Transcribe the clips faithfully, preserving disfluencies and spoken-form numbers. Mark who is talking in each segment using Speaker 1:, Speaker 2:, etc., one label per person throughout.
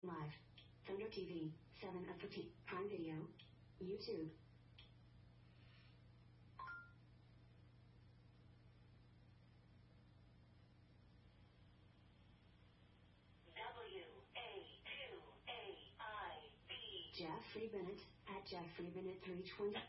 Speaker 1: Live. Thunder T V. seven of fifteen. Prime Video. YouTube. W A two A I B. Jeffrey Bennett at Jeffrey Bennett three twenty.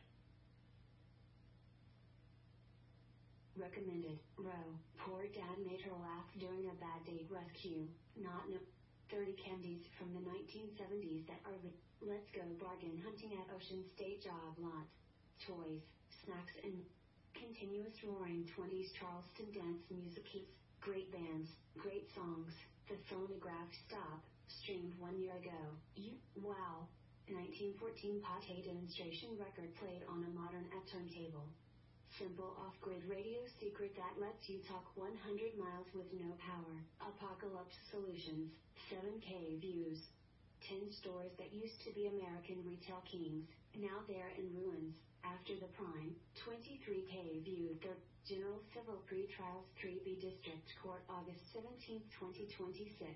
Speaker 1: Recommended. Row. Poor dad made her laugh during a bad date rescue. Not no. thirty candies from the nineteen seventies that are the let's go bargain hunting at Ocean State Job Lot. Toys, snacks and continuous roaring twenties Charleston dance music hits. Great bands, great songs. The phonograph stop, streamed one year ago. You, wow. nineteen fourteen Pathé demonstration record played on a modern at turntable. Simple off-grid radio secret that lets you talk one hundred miles with no power. Apocalypse Solutions. seven K views. ten stores that used to be American retail kings, now they're in ruins. After the prime. twenty-three K view. The General Civil Pre-Trials three B District Court August seventeenth twenty twenty-six.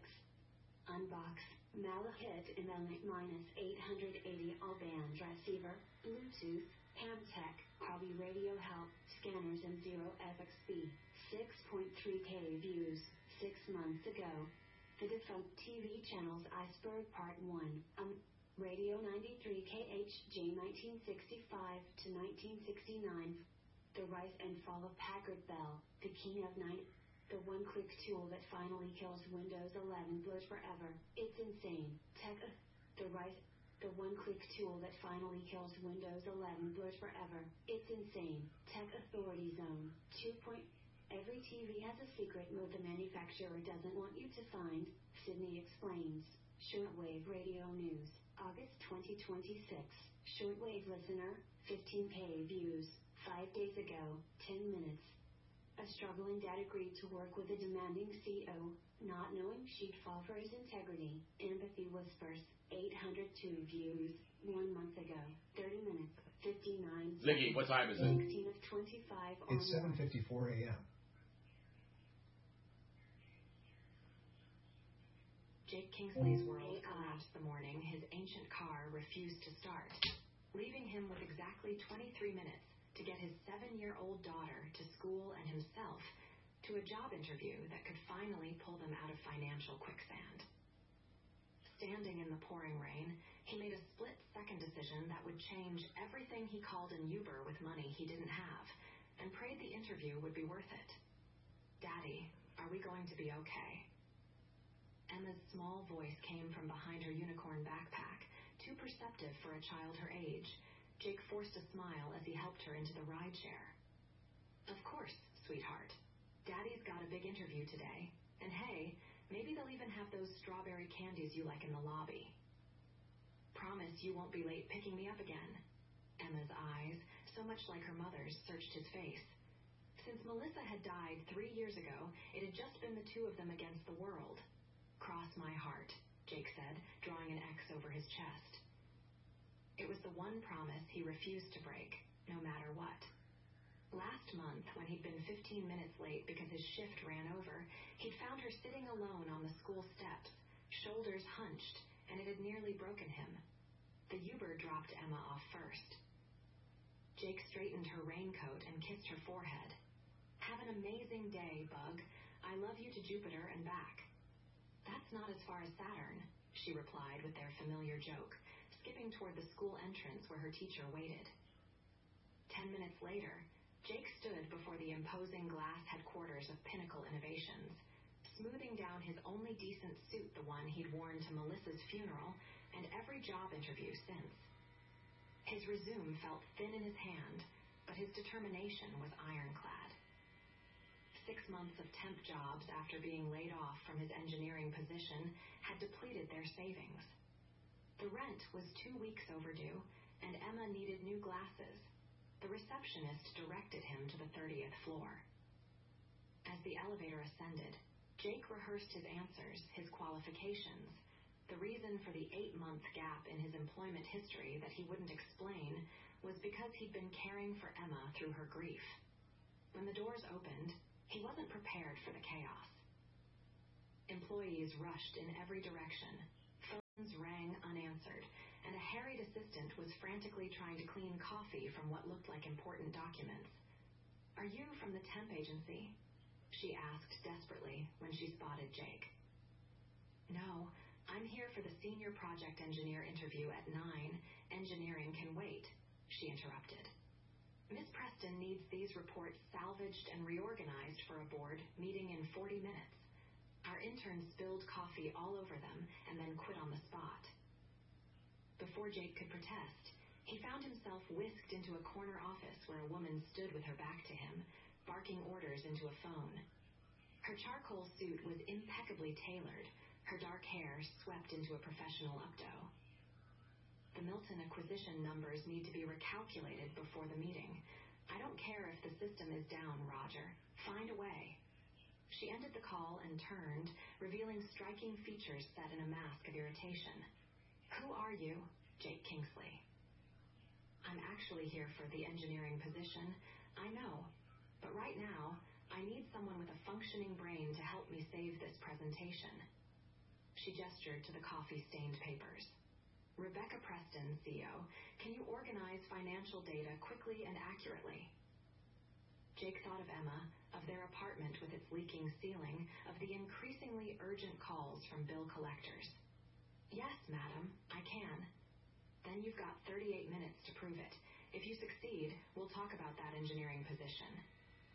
Speaker 1: Unbox. Malahit M L eight eighty all band receiver. Bluetooth. Hamtech, Hobby Radio Help, Scanners and Zero F X B. six point three K views, six months ago. The defunct T V channels Iceberg Part one, um, Radio ninety-three K H J nineteen sixty-five to nineteen sixty-nine. The Rise and Fall of Packard Bell, the King of Night. The one-click tool that finally kills Windows eleven blows forever. It's insane. Tech, uh, the Rise... The one-click tool that finally kills Windows eleven blows forever. It's insane. Tech Authority Zone. two. Every T V has a secret mode the manufacturer doesn't want you to find. Sydney explains. Shortwave Radio News. August twenty twenty-six. Shortwave listener. fifteen K views. Five days ago. ten minutes. A struggling dad agreed to work with a demanding C E O, not knowing she'd fall for his integrity. Empathy Whispers. eight hundred two views, one month ago. thirty minutes, fifty-nine.
Speaker 2: Ziggy, what time is it?
Speaker 1: sixteen of twenty-five.
Speaker 3: It's seven fifty-four a.m.
Speaker 4: Jake Kingsley's world collapsed the morning his ancient car refused to start, leaving him with exactly twenty-three minutes to get his seven-year-old daughter to school and himself to a job interview that could finally pull them out of financial quicksand. Standing in the pouring rain, he made a split-second decision that would change everything he called an Uber with money he didn't have, and prayed the interview would be worth it. Daddy, are we going to be okay? Emma's small voice came from behind her unicorn backpack, too perceptive for a child her age. Jake forced a smile as he helped her into the rideshare. Of course, sweetheart. Daddy's got a big interview today, and hey, maybe they'll even have those strawberry candies you like in the lobby. Promise you won't be late picking me up again. Emma's eyes, so much like her mother's, searched his face. Since Melissa had died three years ago, it had just been the two of them against the world. Cross my heart, Jake said, drawing an X over his chest. It was the one promise he refused to break, no matter what. Last month, when he'd been fifteen minutes late because his shift ran over, he'd found her sitting alone on the school steps, shoulders hunched, and it had nearly broken him. The Uber dropped Emma off first. Jake straightened her raincoat and kissed her forehead. Have an amazing day, Bug. I love you to Jupiter and back. That's not as far as Saturn, she replied with their familiar joke, skipping toward the school entrance where her teacher waited. Ten minutes later, Jake stood before the imposing glass headquarters of Pinnacle Innovations, smoothing down his only decent suit, the one he'd worn to Melissa's funeral and every job interview since. His resume felt thin in his hand, but his determination was ironclad. Six months of temp jobs after being laid off from his engineering position had depleted their savings. The rent was two weeks overdue, and Emma needed new glasses. The receptionist directed him to the thirtieth floor. As the elevator ascended, Jake rehearsed his answers, his qualifications, the reason for the eight-month gap in his employment history that he wouldn't explain was because he'd been caring for Emma through her grief. When the doors opened, he wasn't prepared for the chaos. Employees rushed in every direction. answered, and a harried assistant was frantically trying to clean coffee from what looked like important documents. "Are you from the temp agency?" she asked desperately when she spotted Jake. "No, I'm here for the senior project engineer interview at nine. Engineering can wait," she interrupted. "Miss Preston needs these reports salvaged and reorganized for a board meeting in forty minutes. Our intern spilled coffee all over them and then quit on the spot." Before Jake could protest, he found himself whisked into a corner office where a woman stood with her back to him, barking orders into a phone. Her charcoal suit was impeccably tailored, her dark hair swept into a professional updo. "The Milton acquisition numbers need to be recalculated before the meeting. I don't care if the system is down, Roger. Find a way." She ended the call and turned, revealing striking features set in a mask of irritation. "Who are you?" Jake Kingsley. "I'm actually here for the engineering position. I know. But right now, I need someone with a functioning brain to help me save this presentation." She gestured to the coffee-stained papers. "Rebecca Preston, C O, can you organize financial data quickly and accurately?" Jake thought of Emma, of their apartment with its leaking ceiling, of the increasingly urgent calls from bill collectors. "Yes, madam, I can." "Then you've got thirty-eight minutes to prove it. If you succeed, we'll talk about that engineering position."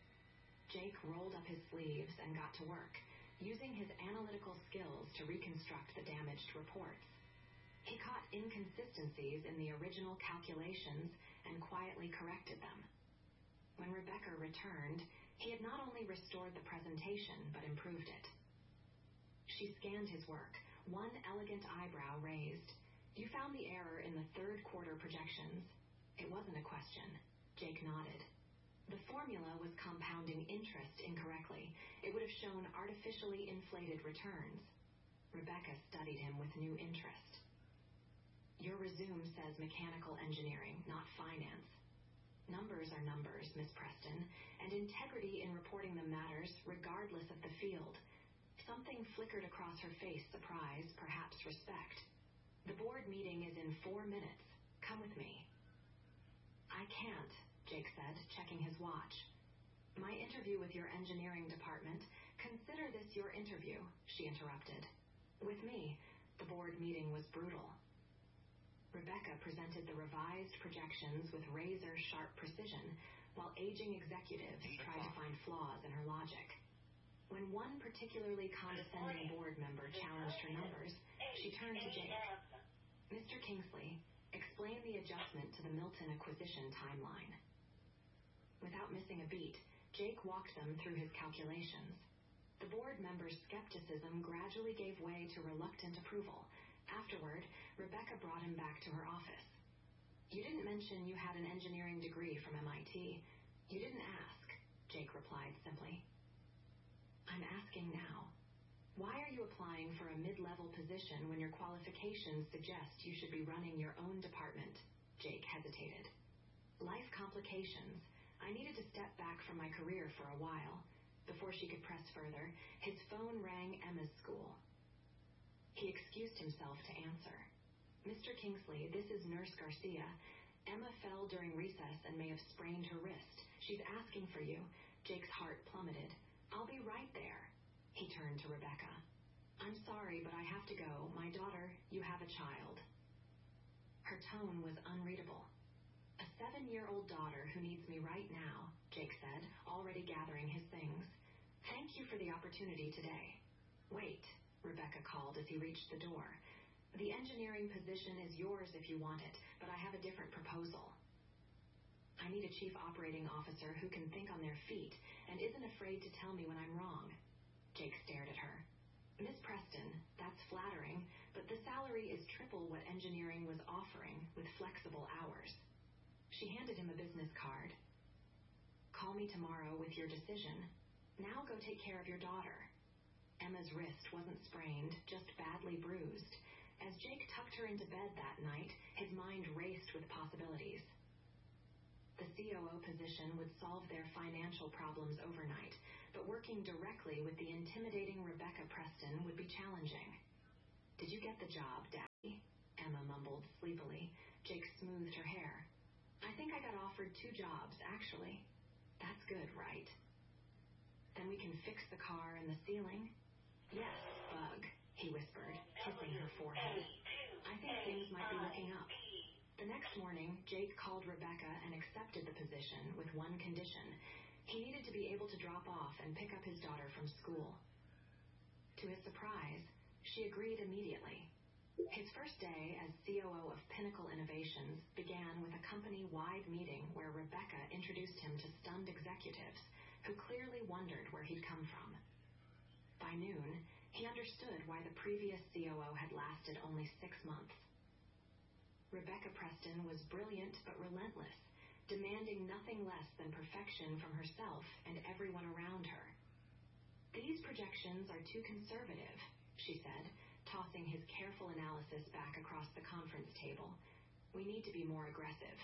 Speaker 4: Jake rolled up his sleeves and got to work, using his analytical skills to reconstruct the damaged reports. He caught inconsistencies in the original calculations and quietly corrected them. When Rebecca returned, he had not only restored the presentation, but improved it. She scanned his work, one elegant eyebrow raised. "You found the error in the third quarter projections." It wasn't a question. Jake nodded. "The formula was compounding interest incorrectly. It would have shown artificially inflated returns." Rebecca studied him with new interest. "Your resume says mechanical engineering, not finance. Numbers are numbers, Miss Preston, and integrity in reporting them matters regardless of the field." Something flickered across her face, surprise, perhaps respect. "The board meeting is in four minutes. Come with me." "I can't," Jake said, checking his watch. "My interview with your engineering department. Consider this your interview," she interrupted. "With me." The board meeting was brutal. Rebecca presented the revised projections with razor-sharp precision, while aging executives tried to find flaws in her logic. When one particularly condescending board member challenged her numbers, she turned to Jake. "Mister Kingsley, explain the adjustment to the Milton acquisition timeline." Without missing a beat, Jake walked them through his calculations. The board member's skepticism gradually gave way to reluctant approval. Afterward, Rebecca brought him back to her office. "You didn't mention you had an engineering degree from M I T. You didn't ask," Jake replied simply. "I'm asking now. Why are you applying for a mid-level position when your qualifications suggest you should be running your own department?" Jake hesitated. "Life complications. I needed to step back from my career for a while." Before she could press further, his phone rang Emma's school. He excused himself to answer. "Mister Kingsley, this is Nurse Garcia. Emma fell during recess and may have sprained her wrist. She's asking for you." Jake's heart plummeted. "I'll be right there." He turned to Rebecca. "I'm sorry, but I have to go. My daughter, you have a child." Her tone was unreadable. "A seven-year-old daughter who needs me right now," Jake said, already gathering his things. "Thank you for the opportunity today." "Wait," Rebecca called as he reached the door. "The engineering position is yours if you want it, but I have a different proposal. I need a chief operating officer who can think on their feet and isn't afraid to tell me when I'm wrong." Jake stared at her. "Miss Preston, that's flattering, but the salary is triple what engineering was offering with flexible hours." She handed him a business card. "Call me tomorrow with your decision. Now go take care of your daughter." Emma's wrist wasn't sprained, just badly bruised. As Jake tucked her into bed that night, his mind raced with possibilities. The C O O position would solve their financial problems overnight, but working directly with the intimidating Rebecca Preston would be challenging. "Did you get the job, Daddy?" Emma mumbled. told sleepily. Jake smoothed her hair. I think I got offered two jobs, actually. That's good, right? Then we can fix the car and the ceiling. Yes, Bug, he whispered, kissing her forehead. I think things might be looking up. The next morning, Jake called Rebecca and accepted the position with one condition. He needed to be able to drop off and pick up his daughter from school. To his surprise, she agreed immediately. His first day as C O O of Pinnacle Innovations began with a company-wide meeting where Rebecca introduced him to stunned executives who clearly wondered where he'd come from. By noon, he understood why the previous C O O had lasted only six months. Rebecca Preston was brilliant but relentless, demanding nothing less than perfection from herself and everyone around her. These projections are too conservative, she said, tossing his careful analysis back across the conference table. We need to be more aggressive.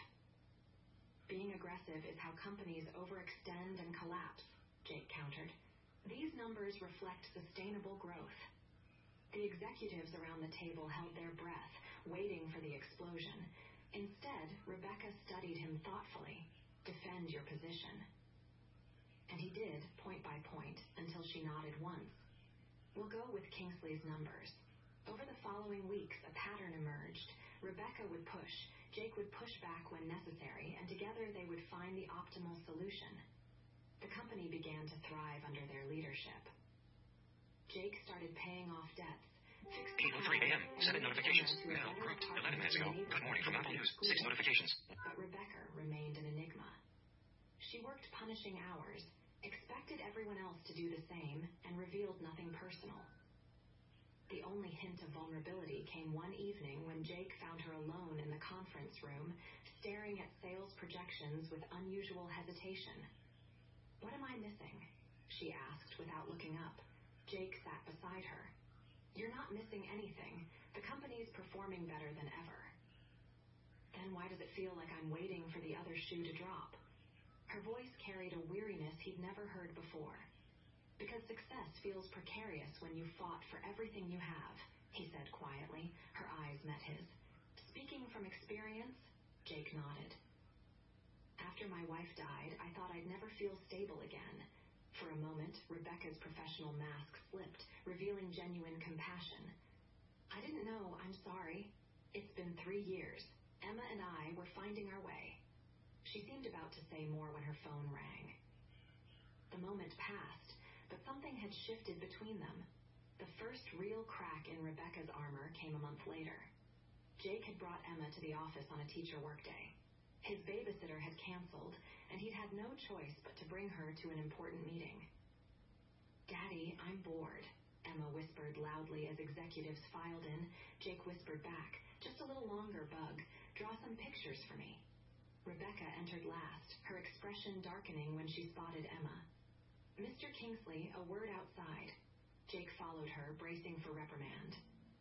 Speaker 4: Being aggressive is how companies overextend and collapse, Jake countered. These numbers reflect sustainable growth. The executives around the table held their breath, waiting for the explosion. Instead, Rebecca studied him thoughtfully. Defend your position. And he did, point by point, until she nodded once. We'll go with Kingsley's numbers. Over the following weeks, a pattern emerged. Rebecca would push, Jake would push back when necessary, and together they would find the optimal solution. The company began to thrive under their leadership. Jake started paying off debts.
Speaker 2: eight oh three a.m. Seven notifications. Mail grouped. Eleven minutes ago. Good morning from Apple News. Six notifications.
Speaker 4: But Rebecca remained an enigma. She worked punishing hours, expected everyone else to do the same, and revealed nothing personal. The only hint of vulnerability came one evening when Jake found her alone in the conference room, staring at sales projections with unusual hesitation. What am I missing? She asked without looking up. Jake sat beside her. You're not missing anything. The company's performing better than ever. Then why does it feel like I'm waiting for the other shoe to drop? Her voice carried a weariness he'd never heard before. Because success feels precarious when you fought for everything you have, he said quietly. Her eyes met his. Speaking from experience, Jake nodded. After my wife died, I thought I'd never feel stable again. For a moment, Rebecca's professional mask slipped, revealing genuine compassion. I didn't know, I'm sorry. It's been three years. Emma and I were finding our way. She seemed about to say more when her phone rang. The moment passed, but something had shifted between them. The first real crack in Rebecca's armor came a month later. Jake had brought Emma to the office on a teacher workday. His babysitter had canceled, and he'd had no choice but to bring her to an important meeting. Daddy, I'm bored, Emma whispered loudly as executives filed in. Jake whispered back, just a little longer, Bug. Draw some pictures for me. Rebecca entered last, her expression darkening when she spotted Emma. Mister Kingsley, a word outside. Jake followed her, bracing for reprimand.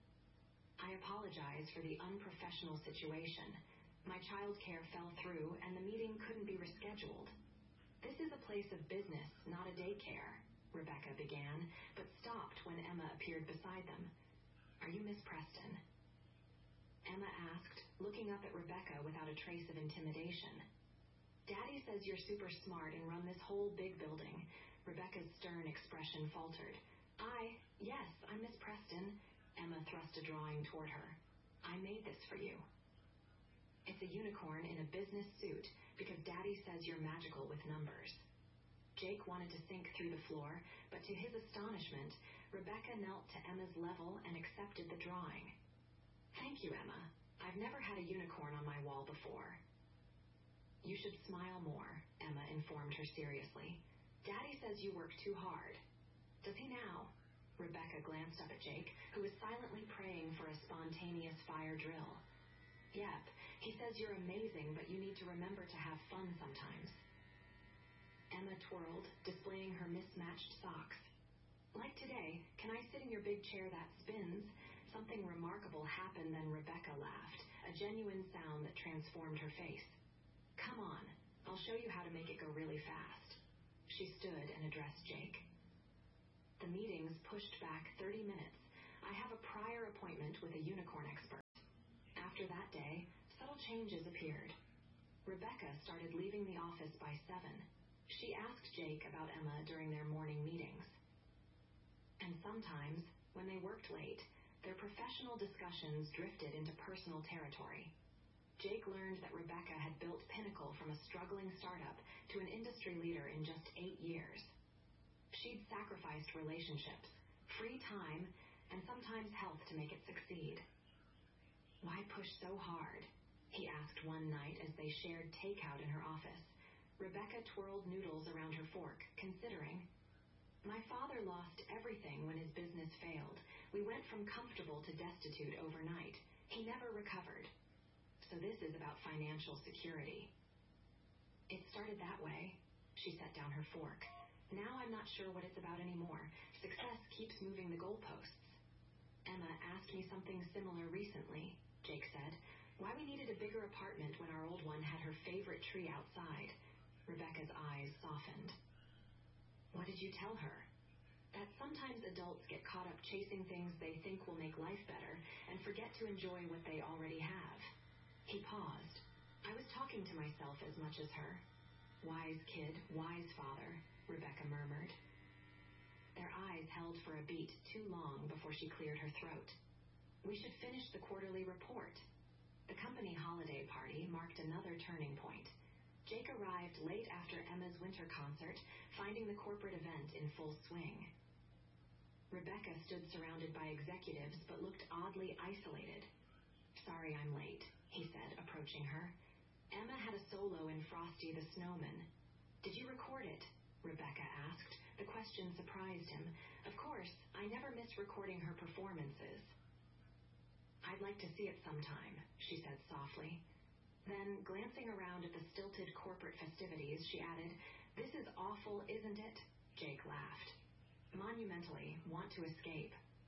Speaker 4: I apologize for the unprofessional situation. My childcare fell through, and the meeting couldn't be rescheduled. This is a place of business, not a daycare, Rebecca began, but stopped when Emma appeared beside them. Are you Miss Preston? Emma asked, looking up at Rebecca without a trace of intimidation. Daddy says you're super smart and run this whole big building. Rebecca's stern expression faltered. I, yes, I'm Miss Preston. Emma thrust a drawing toward her. I made this for you. It's a unicorn in a business suit because Daddy says you're magical with numbers. Jake wanted to sink through the floor, but to his astonishment, Rebecca knelt to Emma's level and accepted the drawing. Thank you, Emma. I've never had a unicorn on my wall before. You should smile more, Emma informed her seriously. Daddy says you work too hard. Does he now? Rebecca glanced up at Jake, who was silently praying for a spontaneous fire drill. Yep, he says you're amazing, but you need to remember to have fun sometimes. Emma twirled, displaying her mismatched socks. Like today, can I sit in your big chair that spins? Something remarkable happened, then Rebecca laughed, a genuine sound that transformed her face. Come on, I'll show you how to make it go really fast. She stood and addressed Jake. The meetings pushed back thirty minutes. I have a prior appointment with a unicorn expert. After After that day, subtle changes appeared. Rebecca started leaving the office by seven. She asked Jake about Emma during their morning meetings. And sometimes, when they worked late, their professional discussions drifted into personal territory. Jake learned that Rebecca had built Pinnacle from a struggling startup to an industry leader in just eight years. She'd sacrificed relationships, free time, and sometimes health to make it succeed. Why push so hard? He asked one night as they shared takeout in her office. Rebecca twirled noodles around her fork, considering. My father lost everything when his business failed. We went from comfortable to destitute overnight. He never recovered. So this is about financial security. It started that way. She set down her fork. Now I'm not sure what it's about anymore. Success keeps moving the goalposts. Emma asked me something similar recently, Jake said. Why we needed a bigger apartment when our old one had her favorite tree outside. Rebecca's eyes softened. What did you tell her? That sometimes adults get caught up chasing things they think will make life better and forget to enjoy what they already have. He paused. I was talking to myself as much as her. Wise kid, wise father, Rebecca murmured. Their eyes held for a beat too long before she cleared her throat. We should finish the quarterly report. The company holiday party marked another turning point. Jake arrived late after Emma's winter concert, finding the corporate event in full swing. Rebecca stood surrounded by executives but looked oddly isolated. Sorry I'm late, he said, approaching her. Emma had a solo in Frosty the Snowman. Did you record it? Rebecca asked. The question surprised him. Of course, I never miss recording her performances. I'd like to see it sometime, she said softly. Then, glancing around at the stilted corporate festivities, she added, This is awful, isn't it? Jake laughed. Monumentally, want to escape.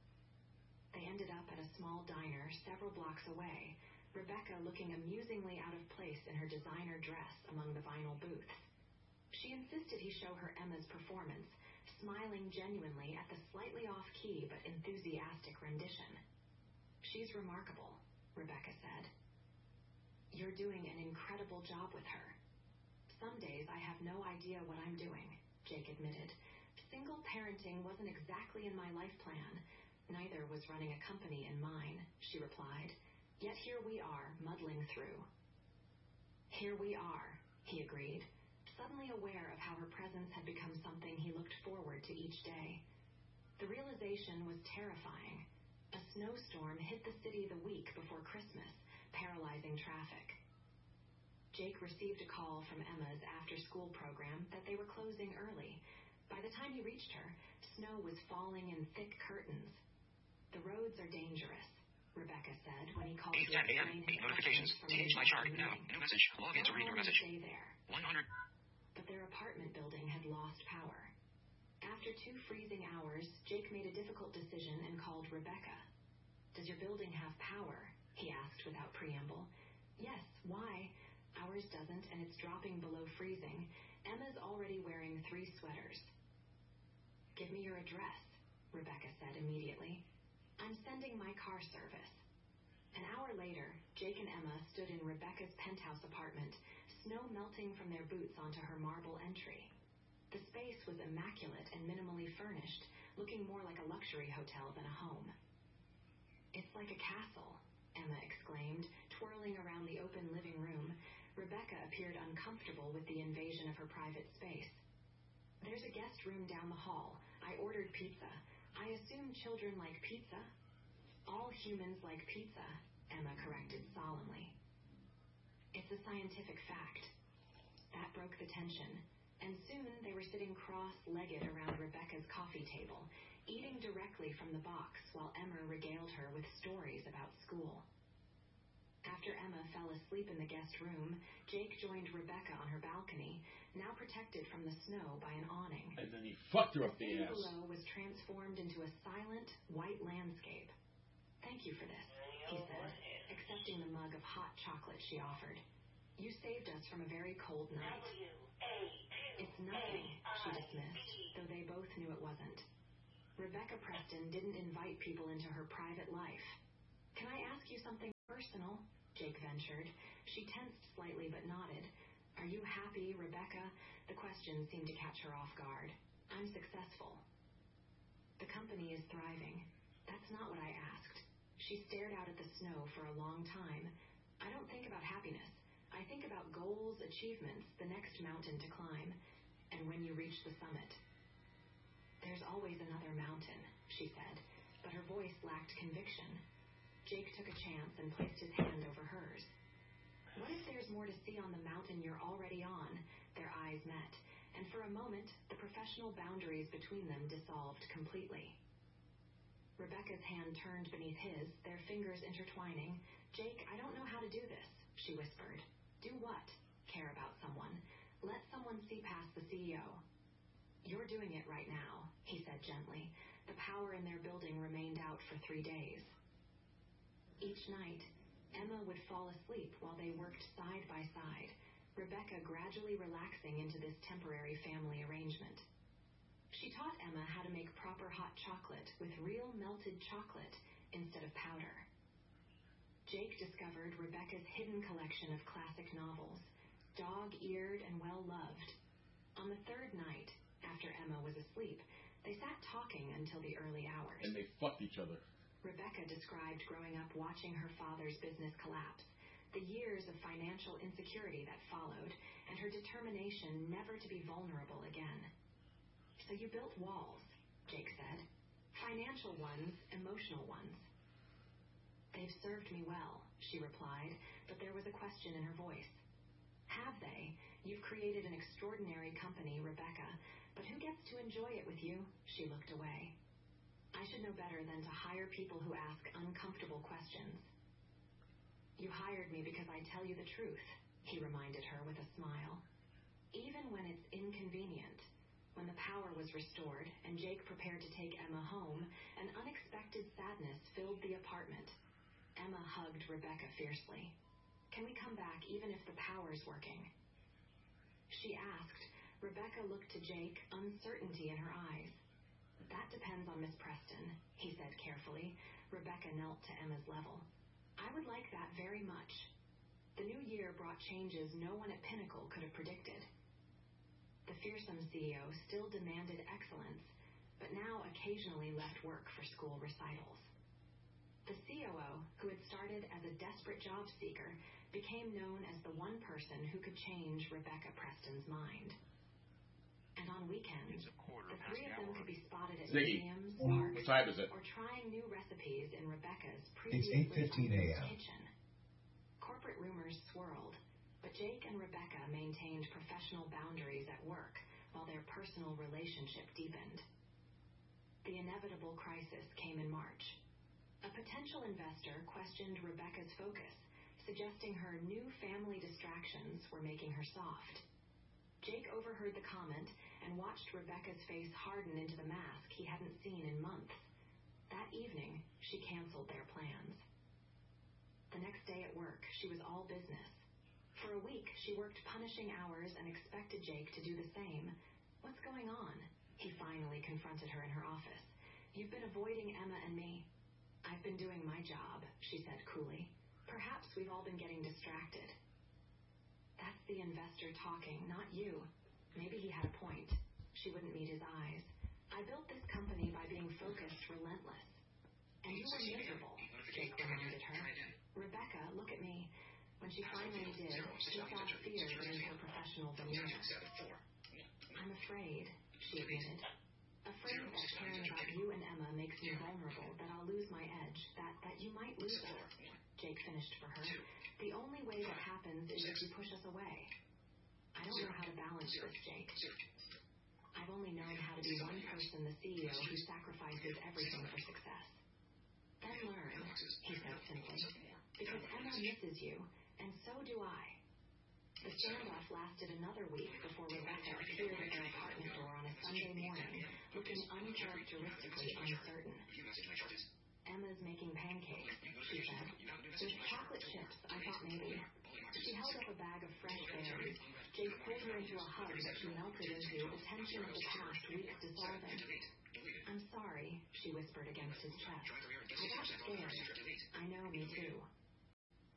Speaker 4: They ended up at a small diner several blocks away, Rebecca looking amusingly out of place in her designer dress among the vinyl booths. She insisted he show her Emma's performance, smiling genuinely at the slightly off-key but enthusiastic rendition. She's remarkable, Rebecca said. You're doing an incredible job with her. Some days I have no idea what I'm doing, Jake admitted. Single parenting wasn't exactly in my life plan. Neither was running a company in mine, she replied. Yet here we are, muddling through. Here we are, he agreed, suddenly aware of how her presence had become something he looked forward to each day. The realization was terrifying. A snowstorm hit the city the week before Christmas, paralyzing traffic. Jake received a call from Emma's after-school program that they were closing early. By the time he reached her, snow was falling in thick curtains. The roads are dangerous, Rebecca said when he called
Speaker 2: eight ten a m Eight notifications. T H my chart. Now. New message. Log in to read your message.
Speaker 4: Stay there.
Speaker 2: one hundred.
Speaker 4: But their apartment building had lost power. After two freezing hours, Jake made a difficult decision and called Rebecca. Does your building have power? He asked without preamble. Yes, why? Ours doesn't, and it's dropping below freezing. Emma's already wearing three sweaters. Give me your address, Rebecca said immediately. I'm sending my car service. An hour later, Jake and Emma stood in Rebecca's penthouse apartment, snow melting from their boots onto her marble entry. The space was immaculate and minimally furnished, looking more like a luxury hotel than a home. It's like a castle, Emma exclaimed, twirling around the open living room. Rebecca appeared uncomfortable with the invasion of her private space. There's a guest room down the hall. I ordered pizza. I assume children like pizza. All humans like pizza, Emma corrected solemnly. It's a scientific fact. That broke the tension, and soon they were sitting cross-legged around Rebecca's coffee table, eating directly from the box while Emma regaled her with stories about school. After Emma fell asleep in the guest room, Jake joined Rebecca on her balcony, now protected from the snow by an awning.
Speaker 3: And then he fucked her up the
Speaker 4: The city
Speaker 3: ass.
Speaker 4: below was transformed into a silent, white landscape. Thank you for this, he said, accepting the mug of hot chocolate she offered. You saved us from a very cold night. It's nothing, she dismissed, though they both knew it wasn't. Rebecca Preston didn't invite people into her private life. Can I ask you something personal? Jake ventured. She tensed slightly but nodded. Are you happy, Rebecca? The question seemed to catch her off guard. I'm successful. The company is thriving. That's not what I asked. She stared out at the snow for a long time. I don't think about happiness. I think about goals, achievements, the next mountain to climb, and when you reach the summit. There's always another mountain, she said, but her voice lacked conviction. Jake took a chance and placed his hand over hers. What if there's more to see on the mountain you're already on? Their eyes met, and for a moment, the professional boundaries between them dissolved completely. Rebecca's hand turned beneath his, their fingers intertwining. Jake, I don't know how to do this, she whispered. Do what? Care about someone. Let someone see past the C E O. You're doing it right now, he said gently. The power in their building remained out for three days. Each night, Emma would fall asleep while they worked side by side, Rebecca gradually relaxing into this temporary family arrangement. She taught Emma how to make proper hot chocolate with real melted chocolate instead of powder. Jake discovered Rebecca's hidden collection of classic novels, dog-eared and well-loved. On the third night, after Emma was asleep, they sat talking until the early hours.
Speaker 3: And they fucked each other.
Speaker 4: Rebecca described growing up watching her father's business collapse, the years of financial insecurity that followed, and her determination never to be vulnerable again. So you built walls, Jake said. Financial ones, emotional ones. They've served me well, she replied, but there was a question in her voice. Have they? You've created an extraordinary company, Rebecca, but who gets to enjoy it with you? She looked away. I should know better than to hire people who ask uncomfortable questions. You hired me because I tell you the truth, he reminded her with a smile. Even when it's inconvenient. When the power was restored and Jake prepared to take Emma home, an unexpected sadness filled the apartment. Emma hugged Rebecca fiercely. Can we come back even if the power's working? She asked. Rebecca looked to Jake, uncertainty in her eyes. That depends on Miss Preston, he said carefully. Rebecca knelt to Emma's level. I would like that very much. The new year brought changes no one at Pinnacle could have predicted. The fearsome C E O still demanded excellence, but now occasionally left work for school recitals. The C O O, who had started as a desperate job seeker, became known as the one person who could change Rebecca Preston's mind. And on weekends, the three of them could be spotted at
Speaker 3: Ziggy,
Speaker 4: museums,
Speaker 3: what
Speaker 4: parks,
Speaker 3: time is it?
Speaker 4: or trying new recipes in Rebecca's
Speaker 5: It's eight
Speaker 4: previously
Speaker 5: fifteen a.m.
Speaker 4: kitchen. Corporate rumors swirled, but Jake and Rebecca maintained professional boundaries at work while their personal relationship deepened. The inevitable crisis came in March. A potential investor questioned Rebecca's focus, suggesting her new family distractions were making her soft. Jake overheard the comment and watched Rebecca's face harden into the mask he hadn't seen in months. That evening, she canceled their plans. The next day at work, she was all business. For a week, she worked punishing hours and expected Jake to do the same. What's going on? He finally confronted her in her office. You've been avoiding Emma and me. I've been doing my job, she said coolly. Perhaps we've all been getting distracted. That's the investor talking, not you. Maybe he had a point. She wouldn't meet his eyes. I built this company by being focused, relentless. And you were miserable, Jake reminded her. Rebecca, look at me. When she finally did, she saw fear in her professional demeanor. I'm afraid, she admitted. Afraid that caring about you and Emma makes me vulnerable, that I'll lose my edge, that, that you might lose us. Jake finished for her. The only way that happens is if you push us away. I don't know how to balance this, Jake. I've only known how to be one person, the C E O, who sacrifices everything for success. Then learn, he said simply. Because Emma misses you, and so do I. The standoff lasted another week before Rebecca appeared at their apartment door on a Sunday morning, looking uncharacteristically uncertain. Emma's making pancakes, she said. With chocolate chips, I thought maybe. She held up a bag of fresh berries. Jake pulled her into a hug that she melted into, the tension of the past weeks dissolving. I'm sorry, she whispered against his chest. I got scared. I know, me too.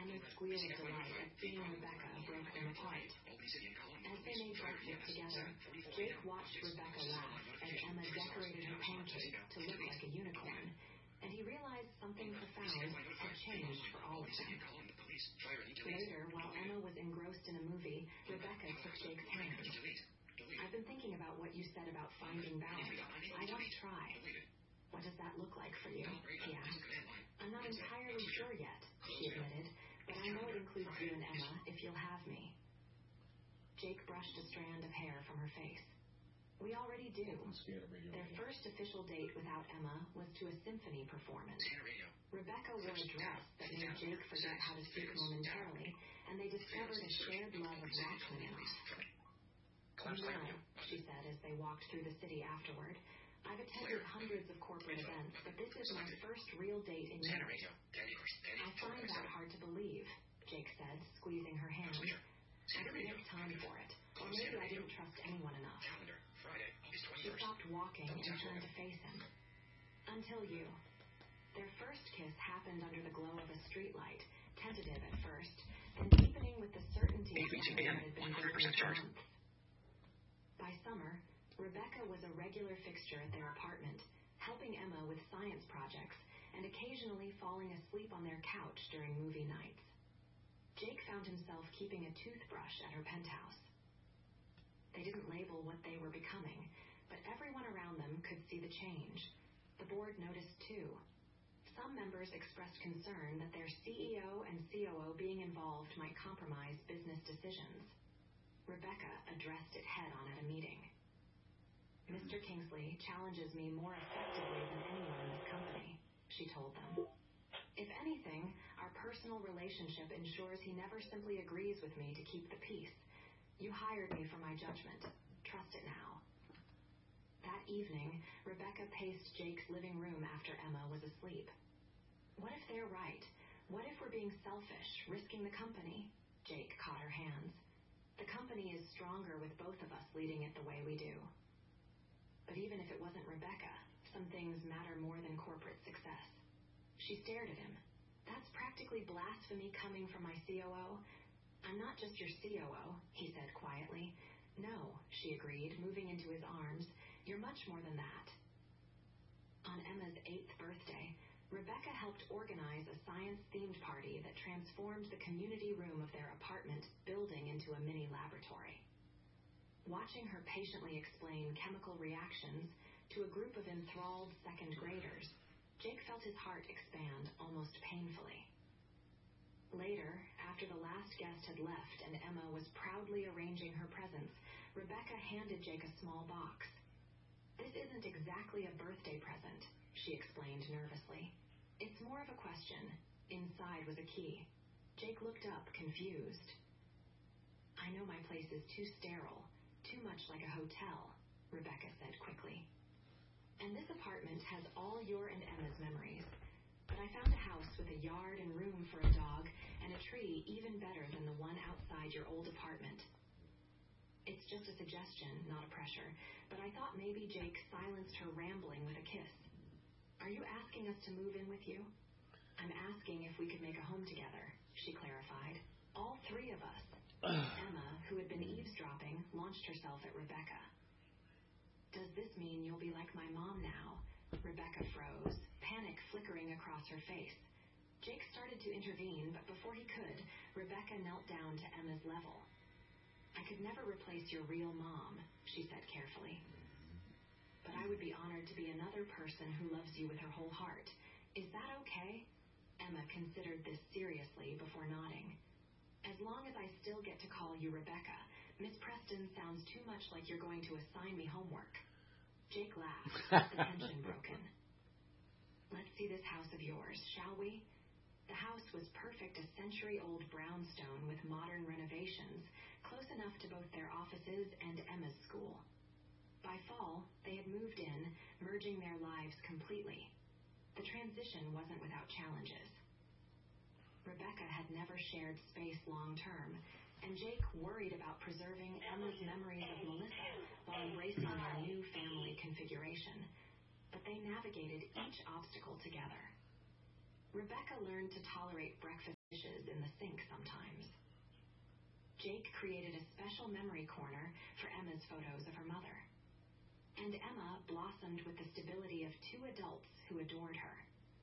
Speaker 4: Emma's squeal of delight at seeing Rebecca broke them apart. As they made breakfast together, Jake watched Rebecca laugh as Emma decorated her pancake to look like a unicorn, and he realized something profound had changed for all of them. Later, while Emma was engrossed in a movie, Rebecca took Jake's hand. I've been thinking about what you said about finding balance. I want to try. What does that look like for you? He asked. I'm not entirely sure yet, she admitted, but I know it includes you and Emma if you'll have me. Jake brushed a strand of hair from her face. We already do. Their first official date without Emma was to a symphony performance. Rebecca wore a dress that made Jake forget how to speak momentarily, and they discovered a shared love of Rachmaninoff. You know, she said as they walked through the city afterward, I've attended hundreds of corporate events, but this is my first real date in years. I find that hard to believe, Jake said, squeezing her hand. I didn't make time for it, or maybe I didn't trust anyone enough. She stopped walking and turned to face him. Until you. Their first kiss happened under the glow of a streetlight, tentative at first, and deepening with the certainty that it had been going for months. By summer, Rebecca was a regular fixture at their apartment, helping Emma with science projects and occasionally falling asleep on their couch during movie nights. Jake found himself keeping a toothbrush at her penthouse. They didn't label what they were becoming, but everyone around them could see the change. The board noticed too. Some members expressed concern that their C E O and C O O being involved might compromise business decisions. Rebecca addressed it head-on at a meeting. Mister Kingsley challenges me more effectively than anyone in this company, she told them. If anything, our personal relationship ensures he never simply agrees with me to keep the peace. You hired me for my judgment. Trust it now. That evening, Rebecca paced Jake's living room after Emma was asleep. What if they're right? What if we're being selfish, risking the company? Jake caught her hands. The company is stronger with both of us leading it the way we do. But even if it wasn't Rebecca, some things matter more than corporate success. She stared at him. That's practically blasphemy coming from my C O O. I'm not just your C O O, he said quietly. No, she agreed, moving into his arms. You're much more than that. On Emma's eighth birthday, Rebecca helped organize a science-themed party that transformed the community room of their apartment building into a mini laboratory. Watching her patiently explain chemical reactions to a group of enthralled second graders, Jake felt his heart expand almost painfully. Later, after the last guest had left and Emma was proudly arranging her presents, Rebecca handed Jake a small box. This isn't exactly a birthday present, she explained nervously. It's more of a question. Inside was a key. Jake looked up, confused. I know my place is too sterile, too much like a hotel, Rebecca said quickly. And this apartment has all your and Emma's memories. But I found a house with a yard and room for a dog and a tree even better than the one outside your old apartment. It's just a suggestion, not a pressure, but I thought maybe Jake silenced her rambling with a kiss. Are you asking us to move in with you? I'm asking if we could make a home together, she clarified. All three of us. Emma, who had been eavesdropping, launched herself at Rebecca. Does this mean you'll be like my mom now? Rebecca froze, panic flickering across her face. Jake started to intervene, but before he could, Rebecca knelt down to Emma's level. I could never replace your real mom, she said carefully. But I would be honored to be another person who loves you with her whole heart. Is that okay? Emma considered this seriously before nodding. As long as I still get to call you Rebecca, Miss Preston sounds too much like you're going to assign me homework. Jake laughed, the tension broken. Let's see this house of yours, shall we? The house was perfect, a century-old brownstone with modern renovations, close enough to both their offices and Emma's school. By fall, they had moved in, merging their lives completely. The transition wasn't without challenges. Rebecca had never shared space long-term, and Jake worried about preserving Emma's memories of Melissa while embracing their new family configuration. But they navigated each obstacle together. Rebecca learned to tolerate breakfast dishes in the sink sometimes. Jake created a special memory corner for Emma's photos of her mother. And Emma blossomed with the stability of two adults who adored her.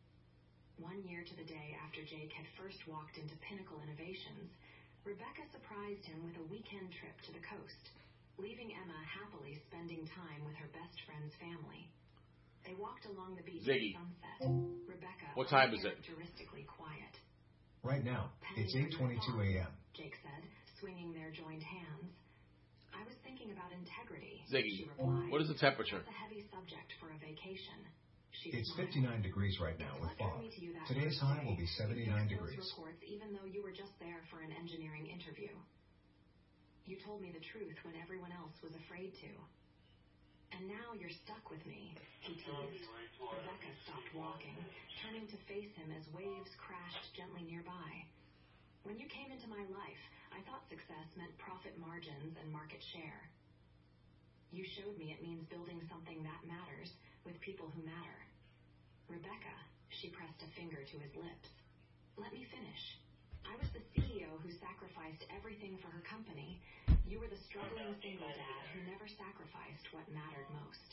Speaker 4: One year to the day after Jake had first walked into Pinnacle Innovations, Rebecca surprised him with a weekend trip to the coast, leaving Emma happily spending time with her best friend's family. They walked along the beach
Speaker 3: Ziggy.
Speaker 4: at sunset. Rebecca,
Speaker 3: What time is it?
Speaker 4: Uncharacteristically quiet.
Speaker 5: Right now, it's eight twenty-two a.m.
Speaker 4: Jake said, swinging their joined hands. I was thinking about integrity,
Speaker 3: Ziggy,
Speaker 4: she replied.
Speaker 3: what is the temperature?
Speaker 4: That's a heavy subject for a vacation. She
Speaker 5: It's
Speaker 4: smiled.
Speaker 5: fifty-nine degrees right now with
Speaker 4: What drew
Speaker 5: fog.
Speaker 4: me to you that
Speaker 5: Today's
Speaker 4: first
Speaker 5: high
Speaker 4: day?
Speaker 5: will be
Speaker 4: You
Speaker 5: seventy-nine
Speaker 4: fixed those
Speaker 5: degrees.
Speaker 4: reports even though you were just there for an engineering interview. You told me the truth when everyone else was afraid to. And now you're stuck with me, he teased. Rebecca stopped walking, turning to face him as waves crashed gently nearby. When you came into my life, I thought success meant profit margins and market share. You showed me it means building something that matters with people who matter. Rebecca, she pressed a finger to his lips. Let me finish. I was the C E O who sacrificed everything for her company. You were the struggling single dad who never sacrificed what mattered most.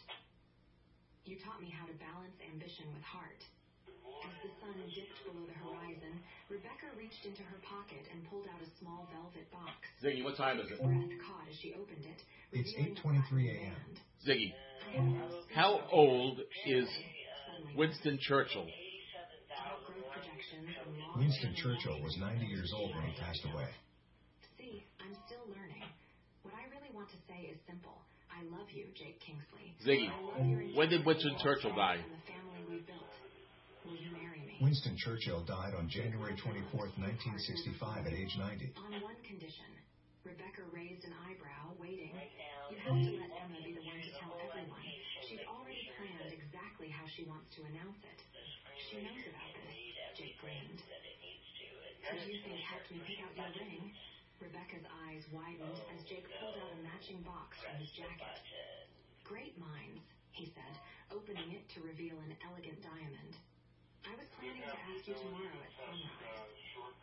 Speaker 4: You taught me how to balance ambition with heart. As the sun dipped below the horizon, Rebecca reached into her pocket and pulled out a small velvet box.
Speaker 3: Ziggy, what time is it?
Speaker 4: Her breath caught as she opened it.
Speaker 5: It's
Speaker 4: revealing
Speaker 5: eight twenty-three a.m.
Speaker 4: band.
Speaker 3: Ziggy,
Speaker 4: I have no
Speaker 3: how
Speaker 4: secret.
Speaker 3: old is
Speaker 4: Suddenly,
Speaker 3: Winston Churchill?
Speaker 4: Tall growth projections and long
Speaker 5: Winston
Speaker 4: standing
Speaker 5: Churchill was
Speaker 4: legs
Speaker 5: ninety years old when he passed away.
Speaker 4: See, I'm still learning. What I really want to say is simple. I love you, Jake Kingsley.
Speaker 3: Ziggy,
Speaker 4: I love your
Speaker 3: when did Winston
Speaker 4: integrity
Speaker 3: Churchill die?
Speaker 4: and the family we built. Will you marry me?
Speaker 5: Winston Churchill died on January twenty-fourth, nineteen sixty-five at age ninety.
Speaker 4: On one condition. Rebecca raised an eyebrow, waiting. You have to let Emma be the one to tell everyone. She's already planned exactly how she wants to announce it. She knows about this, Jake grinned. Who do you think helped me pick out your ring? Rebecca's eyes widened as Jake pulled out a matching box from his jacket. Great minds, he said, opening it to reveal an elegant diamond. I was planning to ask you tomorrow at sunrise.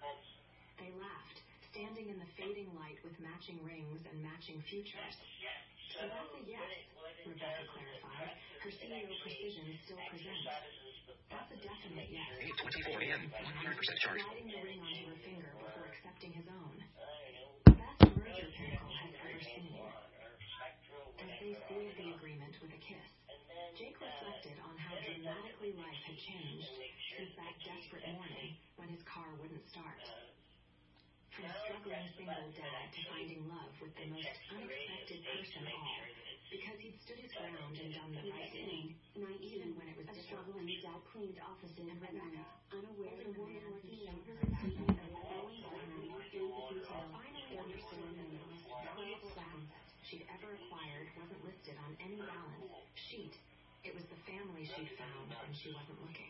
Speaker 4: They laughed, standing in the fading light with matching rings and matching futures. So that's a yes, Rebecca clarified. Her C E O precision still presents. That's a definite yes.
Speaker 2: eight twenty-four a.m. one hundred percent charge.
Speaker 4: Sliding the ring onto her finger before accepting his own. The best merger Pinnacle has ever seen. As they sealed the agreement with a kiss, Jake reflected on how dramatically life had changed since that desperate morning when his car wouldn't start. From struggling single dad to finding love with the most unexpected person all, because he'd stood his ground and done the right thing, even when it was
Speaker 1: A
Speaker 4: difficult.
Speaker 1: struggling dad cleaned offices
Speaker 4: And
Speaker 1: at
Speaker 4: Rebecca,
Speaker 1: night, unaware the woman
Speaker 4: man
Speaker 1: working
Speaker 4: who
Speaker 1: in
Speaker 4: showed
Speaker 1: her
Speaker 4: her
Speaker 1: C E O Owens Lemon and the detail
Speaker 4: finally
Speaker 1: of
Speaker 4: understood that the most valuable
Speaker 1: sound.
Speaker 4: asset she'd ever acquired wasn't listed on any balance sheet. It was the family she'd found when she wasn't looking.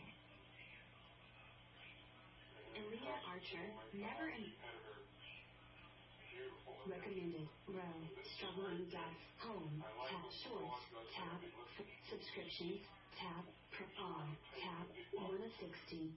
Speaker 4: Elena Archer, never in...
Speaker 1: Recommended. Row. Struggling dad. Home. Tab. Shorts. Tab. F- subscriptions. Tab. Pro- on. Tab. one of sixty.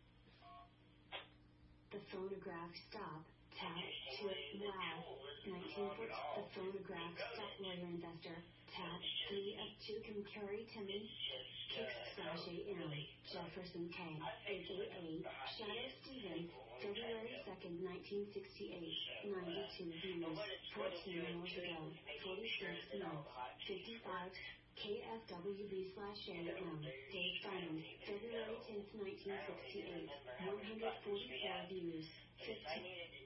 Speaker 1: The phonograph stop. Tab. two. Wow. nineteen foot. The phonograph stop. Lawyer investor. Tab. three of two. Kim Curry Timmy. Kicks slash A M. Jefferson K. A K A. Shadow Stevens. February second, nineteen sixty-eight. ninety-two views. fourteen years ago. forty-six months. fifty-five. K S W B slash A M. Dave Diamond. February tenth, nineteen sixty-eight. one hundred forty-four views. fifteen.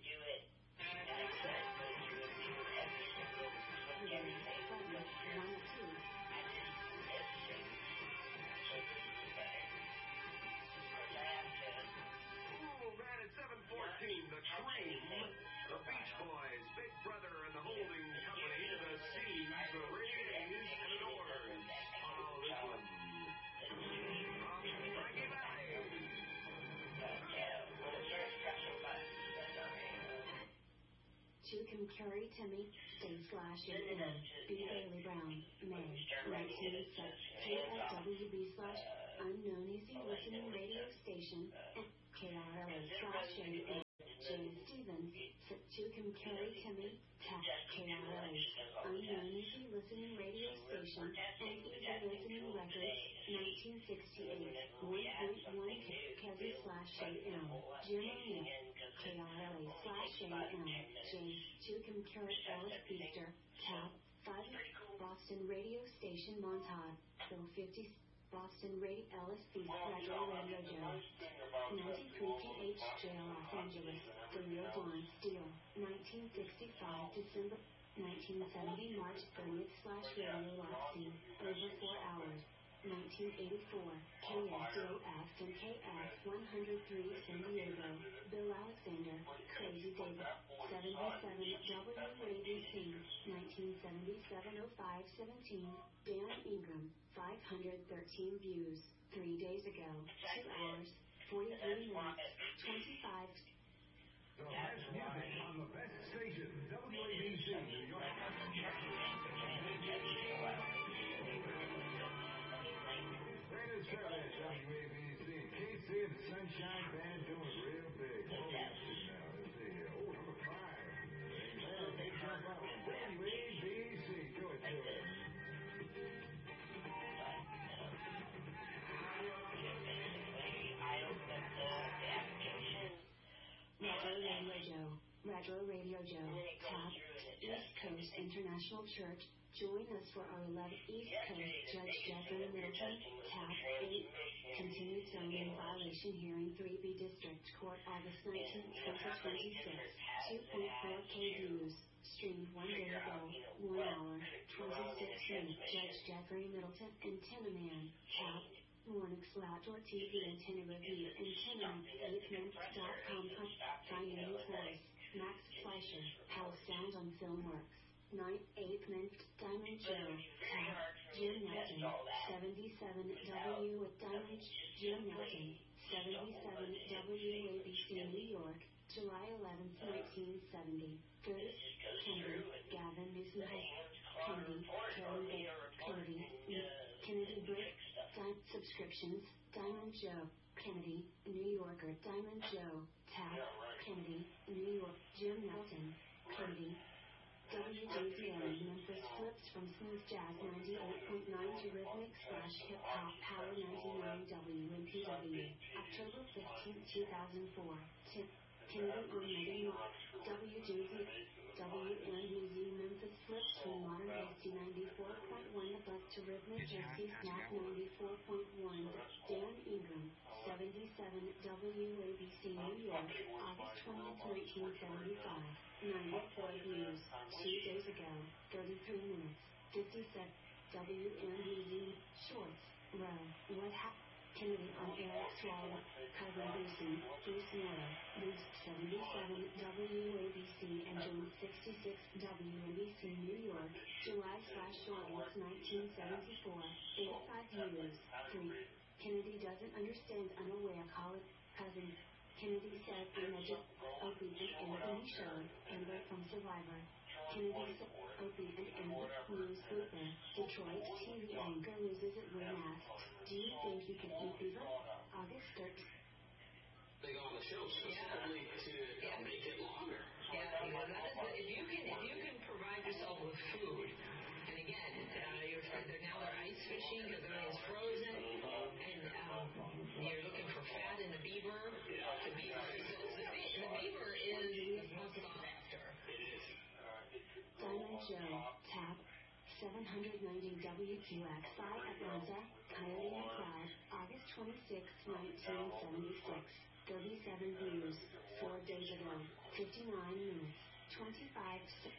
Speaker 6: Oh, man, at seven fourteen, the Cream, the Beach Boys, Big Brother, and the holding company, the Seeds, the Rays, and the Doors. Follow this one. From Frankie Valley.
Speaker 1: To Kim Curry Timmy. Stay slash A M. B. Bailey Brown. May. nineteen set. K S W B slash unknown easy listening radio station. K R L A slash A M. Harry Kimmy, Tap K R O, Unknown Easy Listening Radio Station, and Easy Listening Records, nineteen sixty-eight, one point one Kevy slash A M, Jim O'Neill, K R L A slash A M, James Tucum Carrot Ellis Beaster, Tap, five, Boston Radio Station Montauk, Bill fifty, Boston Radio Ellis Beast Radio Radio Joe, ninety-three P H J Los Angeles, The Real Dawn Steel, nineteen sixty-five December, nineteen seventy March thirtieth slash Radio Loxy, over four hours, nineteen eighty-four, K S O F and K F one oh three San Diego, Bill Alexander, Crazy David, seventy-seven W A B C, nineteen seventy-seven oh five seventeen, Dan Ingram, five hundred thirteen views, three days ago, two hours, forty-three minutes, twenty-five.
Speaker 6: The best music on the best station, W A B C, New York. Brandon Service, W A B C. K C and the Sunshine Band doing real big. Oh, let's see now. Let's see here. Oh, number five. Amen. They jump out. W A B C. Do it, do it.
Speaker 1: Retro Radio Joe, Retro Radio Joe, Tap, East Coast International Church. Join us for our eleventh East Coast Judge Jeffrey Middleton, Tap, eight, continued zoning violation hearing, three B District Court, August nineteenth, twenty twenty-six, two point four K views, streamed one day ago, one hour, twenty-six minutes, Judge Jeffrey Middleton, Antenna Man, Tap, Mornix Outdoor T V Antenna Review, Antenna, eighth minutes dot com, Finding His Voice, Max Fleischer, How Sound on Filmworks, ninth, eighth minutes, Diamond Joe, Tap, Jim Nelson, seventy-seven W with Diamond, Jim Nelson, seventy-seven W A B C New York, July eleventh, nineteen seventy, Curtis, Kennedy, Gavin Newsom, Kennedy, Karen Baker, Kennedy, Kennedy Brick, Di- subscriptions, Diamond Joe, Kennedy, New Yorker, Diamond Joe, Tap, Kennedy, New York, Jim Nelson, Kennedy, W J Z M, Memphis flips from smooth jazz ninety-eight point nine to rhythmic slash hip hop power ninety-nine W M P W, October fifteenth, two thousand four, Tip, Kennedy on Megan, W J Z, W N D Z, Memphis flips from modern Hasty ninety-four point one, the bus to rhythmic Jesse Snap ninety-four point one, Dan Ingram, seventy-seven W A B C New York, August twentieth, nineteen seventy-five, ninety-four views, two days ago, thirty-three minutes, fifty-six, W N D Z, Shorts, Row, What Happened? Kennedy on Eric Swallow, Cousin Brucey, Bruce Miller, Boost seventy-seven W A B C and Jones sixty-six W A B C New York, July slash August nineteen seventy-four, eighty-five views, three. Kennedy doesn't understand unaware college cousin. Kennedy said alleged Opie and Anthony showed, Amber from Survivor. Kennedy said Opie and Amber news blooper. Detroit T V anchor loses it when asked, do you think you could eat beaver? August thirteenth.
Speaker 2: They go on the show specifically yeah. to yeah. make it longer.
Speaker 7: Yeah, yeah, that is the, if you can if you can provide yourself with food, and again, uh, you're, they're, now they're ice fishing because everything's frozen, and um, you're looking for fat in the beaver. The beaver, is, the, the, the beaver is what's sought after.
Speaker 1: Diamond Joe, Tap, seven ninety W Q X I Atlanta, Coyote and Cloud, August twenty-sixth, nineteen seventy-six, thirty-seven views, four days ago, fifty-nine minutes, twenty-five seconds.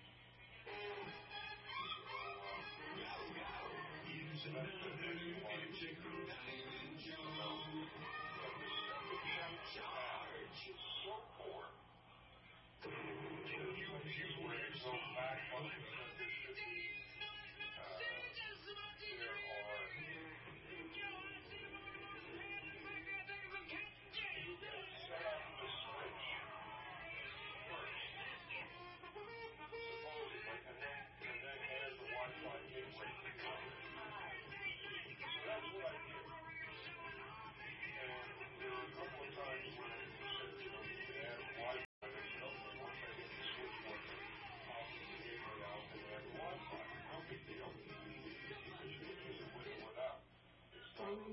Speaker 6: And there were a couple of times when it said, you know, you can ask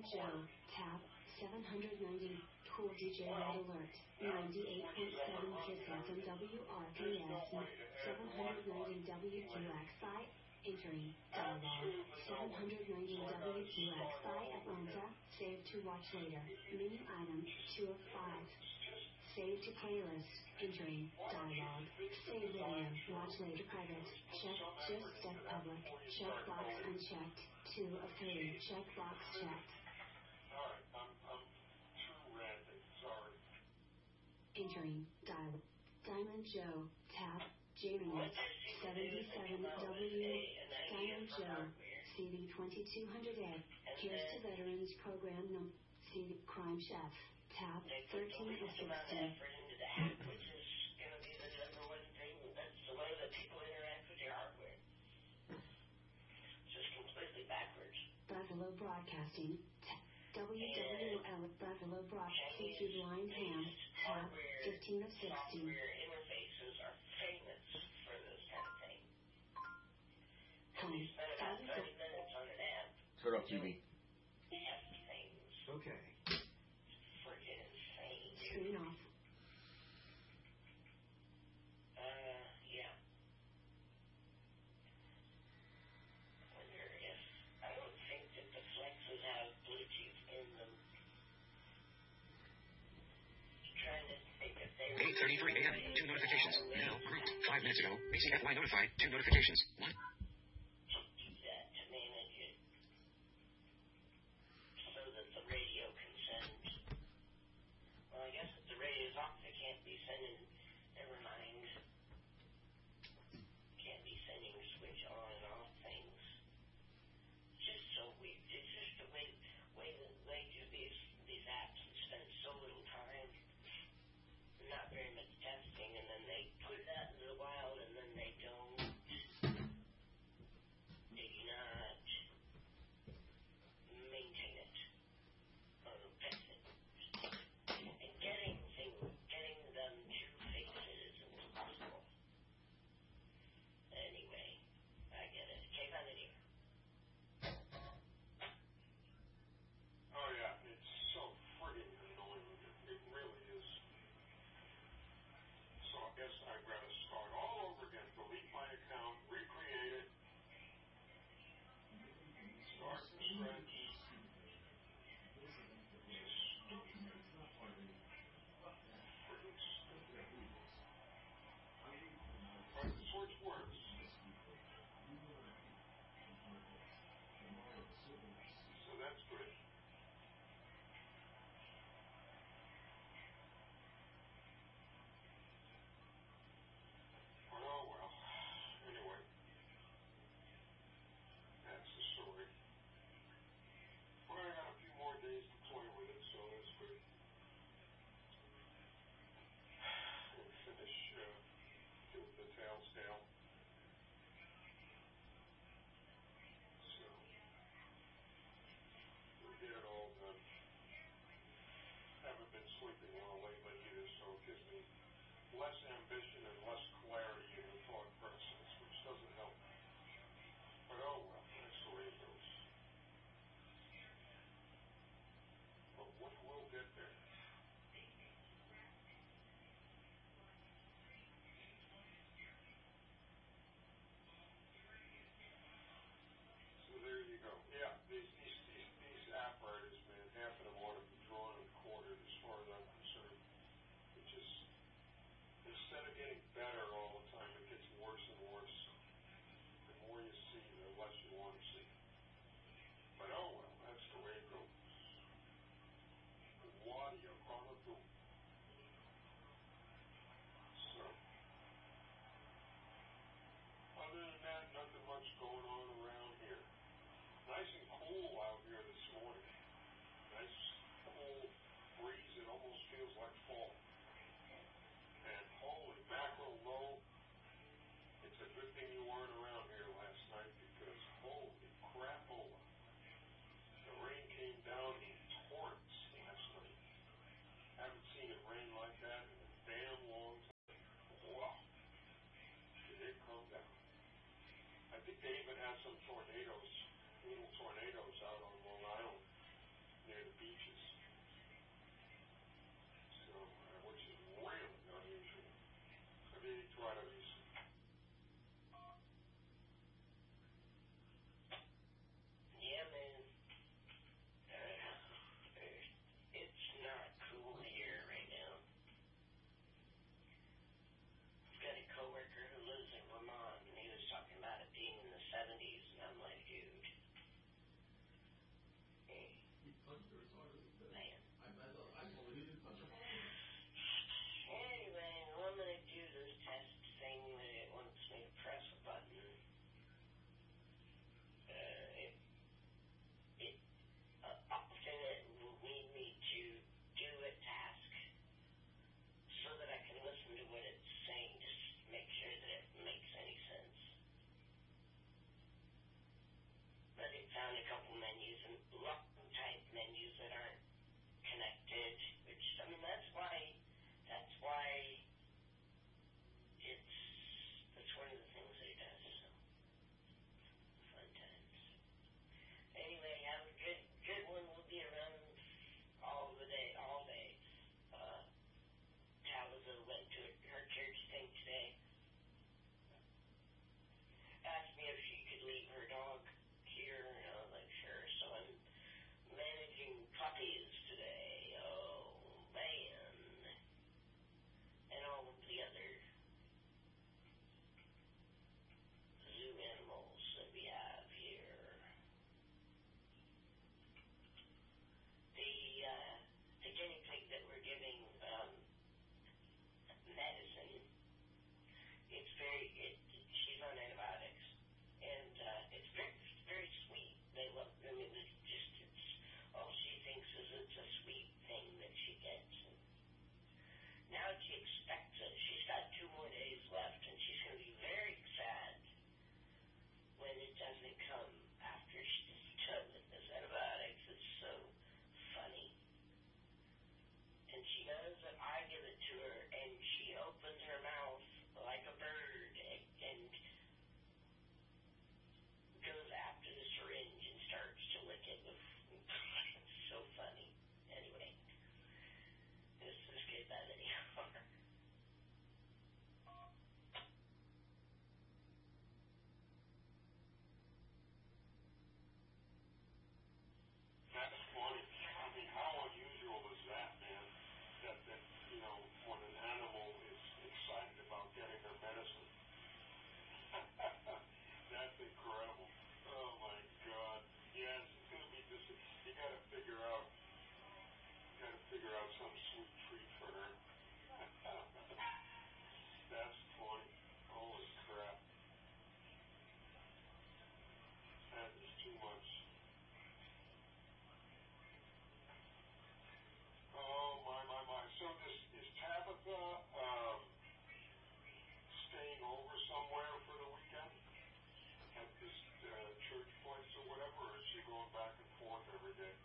Speaker 1: Joe, tab, seven hundred ninety, Cool D J Red Alert, ninety-eight point seven Kiss F M W R P S, seven hundred ninety W Q X I, entering, dialogue, seven hundred ninety W Q X I Atlanta, save to watch later, menu item, two of five. Save to playlist, entering, dialogue, save video, watch later private, check, just step public, checkbox unchecked, two of three, checkbox checked.
Speaker 6: Alright, I'm, I'm too ranting, sorry.
Speaker 1: Entering, dialogue, Diamond Joe, tab, J-Minute, seventy-seven W, Diamond Joe, C V twenty-two hundred A, here's to Veterans Program number, C V Crime Chef. Tab thirteen of sixteen.
Speaker 7: Which is going to be the number one thing. That's the way that people interact with your hardware. It's just completely backwards.
Speaker 1: Buffalo Broadcasting. W W L Buffalo Broadcasting. Blind Ham. Tab fifteen of sixteen.
Speaker 7: Hardware interfaces are famous for this kind of thing.
Speaker 1: Home.
Speaker 7: You spend about thirty minutes on an app.
Speaker 3: Turn off T V.
Speaker 7: Test things.
Speaker 6: Okay.
Speaker 7: Freaking insane.
Speaker 1: Screen off.
Speaker 7: Uh, yeah. I wonder if, I don't think that the Flexes have Bluetooth in them. Trying to think if they
Speaker 2: eight thirty-three a.m. Two notifications. Now grouped. Five minutes ago. B C F Y notified. Two notifications. What?
Speaker 7: do that to manage it so that the radio can send. Well, I guess if the radio's off, they can't be sending. Never mind. Can't be sending switch on and off things. Just so weird. It's just the way way that they do these these apps and spend so little time, not very much testing, and then they put it out into the wild, and then they don't. They do not maintain it or test it. And getting things, getting them to fix it is impossible. Anyway, I get it. Take on it here.
Speaker 6: Oh yeah, it's so friggin' annoying. It really is. So I guess I'd rather start all over again. Delete my account, recreate it, start from scratch. Just stupid. Friggin' stupid. But the switch works. So that's good. Oh well. Anyway, that's the story. Well, I got a few more days to play with it, so that's good. And finish uh, doing the Tales Tale. So we'll get it all done. Haven't been sleeping well lately either, so it gives me less ambition and less clarity in the thought process, which doesn't help. But oh well, that's the way it goes. But we will get there. So there you go. Yeah, these these these, these apparatus, man, half of them ought to be drawn and quartered as far as I'm concerned. It just, instead of getting better all the time, it gets worse and worse. The more you see, the less you want to see. But oh well, that's the way it goes. What are you gonna do? So, other than that, nothing much going on around here. Nice and cool out here this morning. Nice, cool breeze. It almost feels like fall. And holy mackerel, low. It's a good thing you weren't around here last night because holy crapola. The rain came down in torrents last night. Haven't seen it rain like that in a damn long time. Wow. Did it come down? I think they even had some tornadoes, little tornadoes out on Long Island. the beaches. So, uh, which is really unusual. Have you tried it?
Speaker 8: Yeah, man. Uh, it's not cool here right now. I've got a coworker who lives in Vermont, and he was talking about it being in the seventies, and I'm like, dude. Hey. Man. Anyway, I'm going to do this test thing that it wants me to press a button. Uh, it, it, uh, often it will need me to do a task so that I can listen to what it's saying, just to make sure that it makes any sense. But it found a couple menus and long type menus that aren't connected, which, I mean, that's why, that's why it's, that's one of the things that it does, so, fun times. Anyway, have a good, good one. We'll be around all the day, all day. Uh, Tabitha went to her church thing today. Asked me if she could leave her dog here, and I was like, sure. So I'm managing puppies today. Oh, man. And all of the other zoo animals that we have here. The, uh, the guinea pig that we're giving, um, medicine, it's very, it, she's on antibiotics, and, uh, it's very, very sweet. They love, I mean, it's just, it's, all she thinks is it's a sweet thing that she gets. And now she expects it. She's got two more days left, and she's going to be very sad when it doesn't come after she's done with this antibiotics. It's so funny. And she knows that I give it to her, and she opens her mouth like a bird and, and goes after the syringe and starts to lick it. It's so funny. Anyway, this is get that anymore.
Speaker 6: That's funny. I mean, how unusual is that, man? That, that, you know, when an animal is excited about getting their medicine. That's incredible. Oh, my God. Yes, it's going to be just, you got to figure out, you got to figure out some sweet treat for her. That's funny. Holy crap. That is too much. Oh, my, my, my. So this, is Tabitha um, staying over somewhere for the weekend at this uh, church place or whatever, or is she going back and forth every day?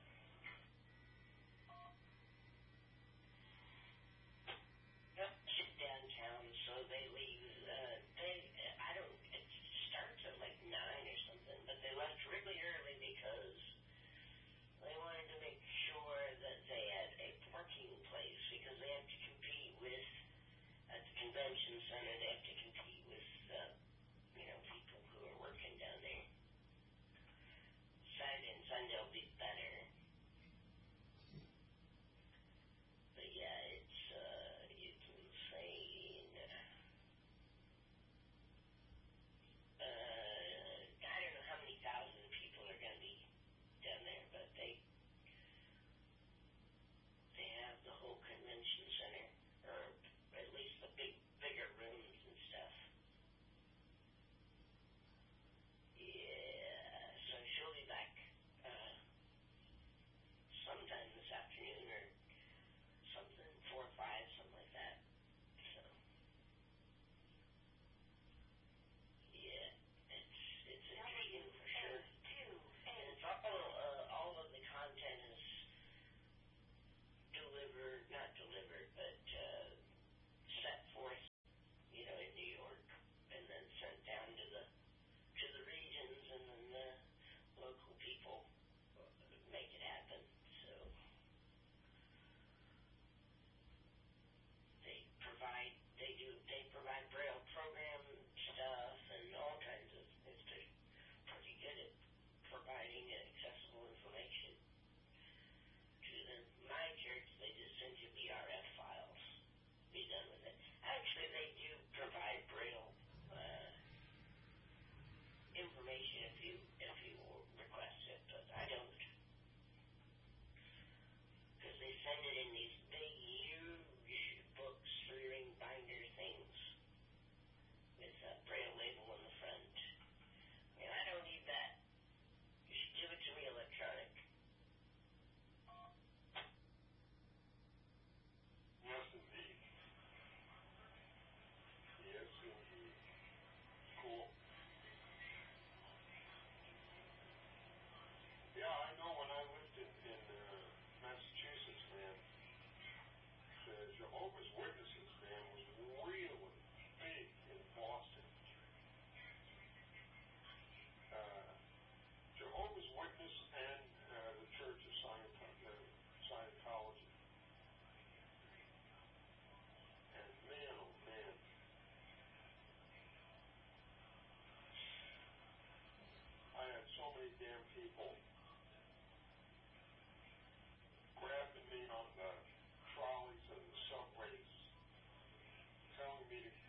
Speaker 8: Yep, she's downtown, so they leave, uh, they, I don't, it starts at like nine or something, but they left really early because they wanted to make sure that they had a parking place, because they have to compete with, at the convention center, they have to compete with, uh, you know, people who are working down there. Saturday and Sunday will be better. But yeah, it's, uh, it's insane. Uh, I don't know how many thousand people are going to be down there, but they, they have the whole convention center, or at least the big, bigger rooms and stuff.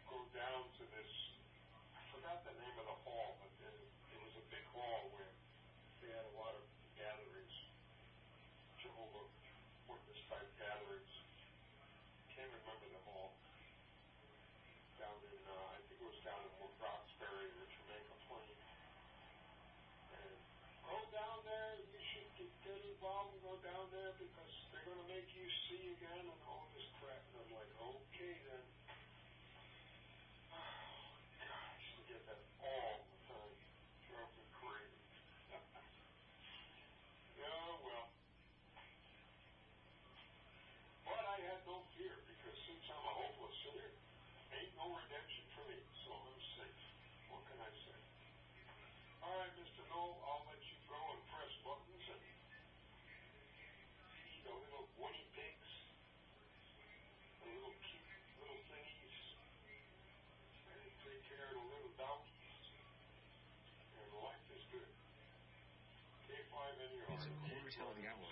Speaker 6: go down to this, I forgot the name of the hall, but there, there was a big hall where they had a lot of gatherings, Jehovah Witness type gatherings. Can't remember the hall. Down in, uh, I think it was down in Roxbury or Jamaica Plain. And go down there, you should get, get involved and go down there because they're going to make you see again and all this crap. And I'm like, okay then. Oh, gosh, you get that all the time. Drives me crazy. Yeah, well. But I had no fear because since I'm a hopeless sinner, ain't no redemption for me, so I'm safe. What can I say? All right, Mister Knoll, I'll let you go and press buttons and feed the little wooden pigs, the little cute little thingies, and take care of the little donkeys. And life is good. K five N E R.
Speaker 2: It's a quarter till the hour.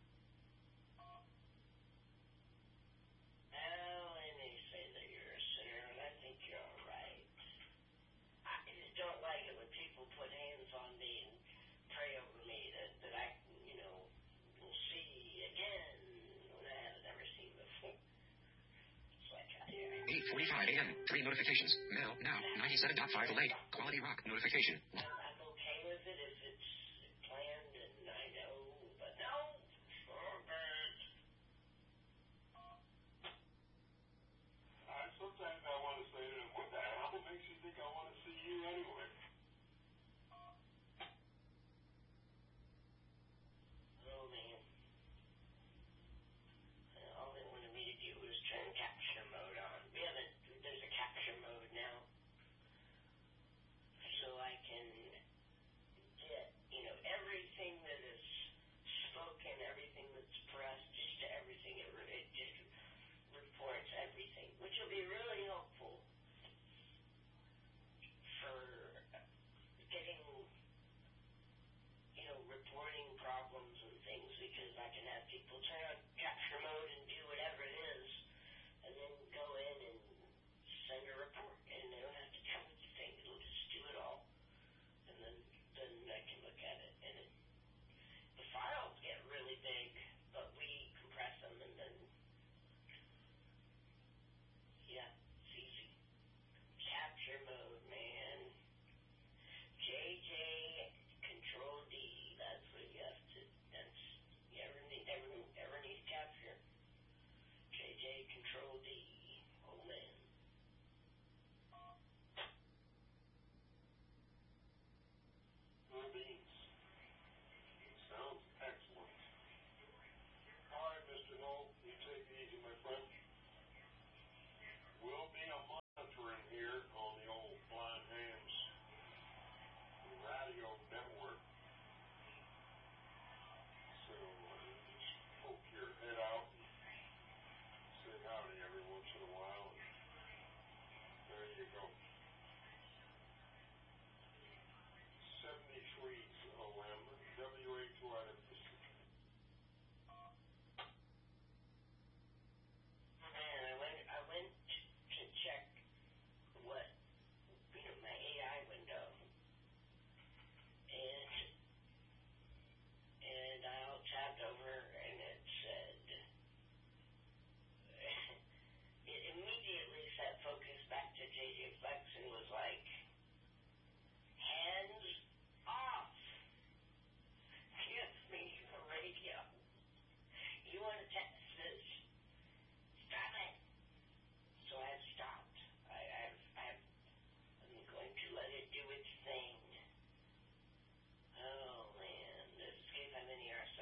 Speaker 8: Oh, and they say that you're a sinner, and I think you're all right. I just don't like it when people put hands on me and pray over me that, that I, you know, will see again what I haven't ever seen before. It's like I
Speaker 2: eight forty-five a.m. Three notifications. Now, now, ninety-seven point five delayed. Quality Rock notification.